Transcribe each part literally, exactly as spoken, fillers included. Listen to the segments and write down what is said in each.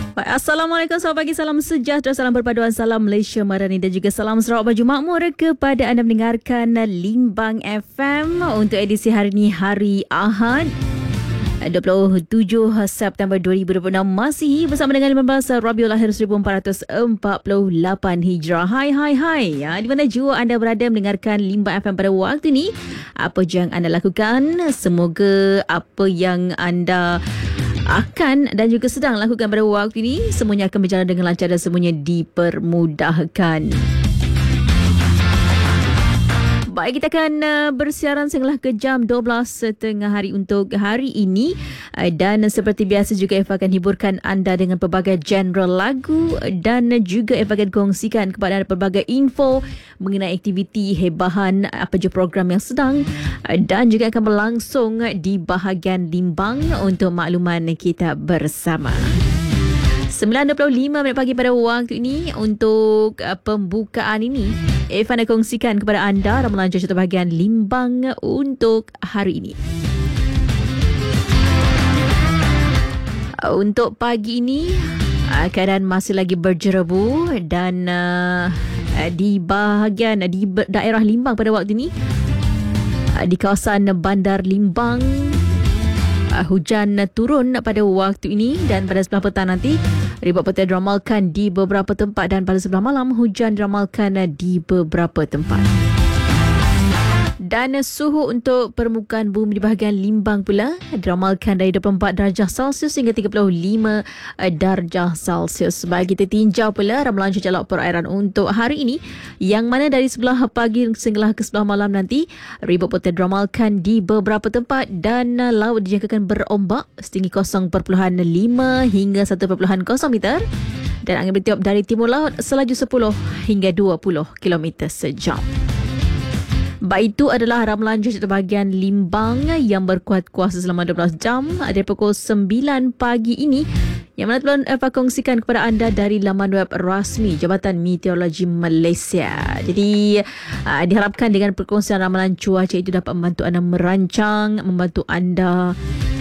Baik, Assalamualaikum, selamat pagi, salam sejahtera, salam berpaduan, salam Malaysia Marani dan juga salam Sarawak Baju Makmur kepada anda mendengarkan Limbang F M untuk edisi hari ini, hari Ahad dua puluh tujuh September dua ribu dua puluh enam, masih bersama dengan lima belas Rabiul Akhir seribu empat ratus empat puluh lapan Hijrah. Hai hai hai ya, di mana jua anda berada mendengarkan Limbang F M pada waktu ini. Apa yang anda lakukan? Semoga apa yang anda akan dan juga sedang lakukan pada waktu ini semuanya akan berjalan dengan lancar dan semuanya dipermudahkan. Baik, kita akan uh, bersiaran sehinggalah ke jam dua belas setengah hari untuk hari ini. Uh, dan seperti biasa juga Eva akan hiburkan anda dengan pelbagai genre lagu dan juga Eva akan kongsikan kepada anda pelbagai info mengenai aktiviti hebahan apa je program yang sedang uh, dan juga akan berlangsung di bahagian Limbang untuk makluman kita bersama. sembilan dua puluh lima minit pagi pada waktu ini untuk uh, pembukaan ini. Evan nak kongsikan kepada anda ramalan cuaca bahagian Limbang untuk hari ini. Uh, untuk pagi ini uh, keadaan masih lagi berjerebu dan uh, di bahagian di daerah Limbang pada waktu ini uh, di kawasan Bandar Limbang Uh, hujan turun pada waktu ini dan pada sebelah petang nanti ribut petir diramalkan di beberapa tempat dan pada sebelah malam hujan diramalkan di beberapa tempat. Dan suhu untuk permukaan bumi di bahagian Limbang pula diramalkan dari dua puluh empat darjah Celsius hingga tiga puluh lima darjah Celsius. Baik, kita tinjau pula ramalan cuaca laut perairan untuk hari ini, yang mana dari sebelah pagi sehinggalah ke sebelah malam nanti ribut petir diramalkan di beberapa tempat dan laut dijangkakan berombak setinggi kosong perpuluhan lima hingga satu perpuluhan kosong meter dan angin bertiup dari timur laut selaju sepuluh hingga dua puluh kilometer sejam. Baik, itu adalah ramalan cuaca bahagian Limbang yang berkuat kuasa selama dua belas jam dari pukul sembilan pagi ini, yang mana telah Eva kongsikan kepada anda dari laman web rasmi Jabatan Meteorologi Malaysia. Jadi uh, diharapkan dengan perkongsian ramalan cuaca itu dapat membantu anda merancang, membantu anda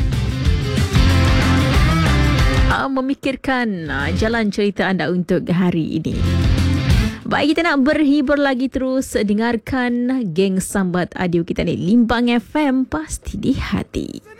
uh, memikirkan uh, jalan cerita anda untuk hari ini. Baik, kita nak berhibur lagi, terus dengarkan geng sambat audio kita ni Limbang F M, pasti di hati.